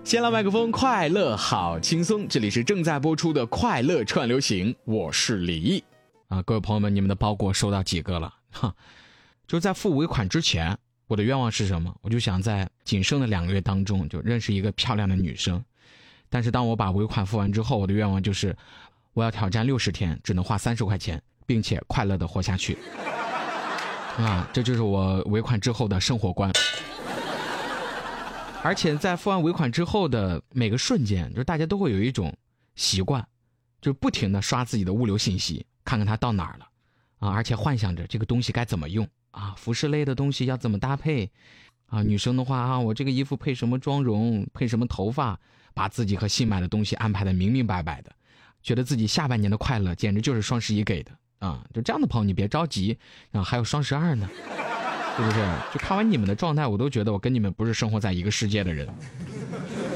先来麦克风，快乐好轻松，这里是正在播出的快乐串流行，我是李毅啊，各位朋友们，你们的包裹收到几个了？就在付尾款之前，我的愿望是什么？我就想在仅剩的2个月当中就认识一个漂亮的女生。但是当我把尾款付完之后，我的愿望就是我要挑战60天，只能花30块钱，并且快乐的活下去。这就是我尾款之后的生活观。而且在付完尾款之后的每个瞬间，就是大家都会有一种习惯，就不停的刷自己的物流信息，看看它到哪儿了而且幻想着这个东西该怎么用服饰类的东西要怎么搭配女生的话我这个衣服配什么妆容，配什么头发，把自己和新买的东西安排的明明白白的，觉得自己下半年的快乐简直就是双11给的就这样的朋友你别着急还有双12呢，是不是？就看完你们的状态，我都觉得我跟你们不是生活在一个世界的人。